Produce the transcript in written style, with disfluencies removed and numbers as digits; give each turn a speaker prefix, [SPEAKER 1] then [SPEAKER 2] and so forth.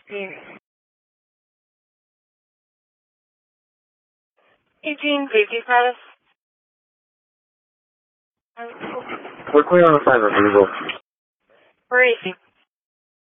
[SPEAKER 1] Eugene, safety status.
[SPEAKER 2] We're clear on the 5 of Google.
[SPEAKER 1] Where is he?